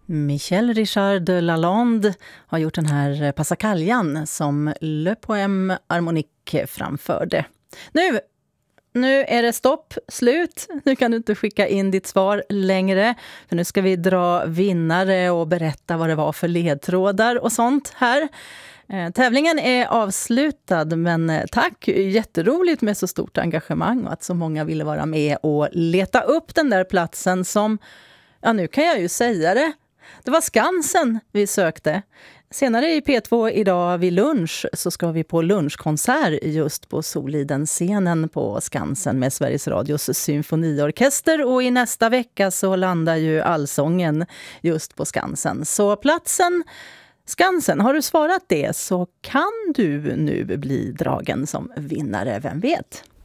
Michel Richard de Lalande har gjort den här Passacaglia som Le Poème Harmonique framförde. Nu är det stopp, slut. Nu kan du inte skicka in ditt svar längre. För nu ska vi dra vinnare och berätta vad det var för ledtrådar och sånt här. Tävlingen är avslutad, men tack, jätteroligt med så stort engagemang och att så många ville vara med och leta upp den där platsen som, ja nu kan jag ju säga det, det var Skansen vi sökte. Senare i P2 idag vid lunch så ska vi på lunchkonsert just på Soliden-scenen på Skansen med Sveriges Radios symfoniorkester, och i nästa vecka så landar ju Allsången just på Skansen. Så platsen Skansen, har du svarat det så kan du nu bli dragen som vinnare, vem vet?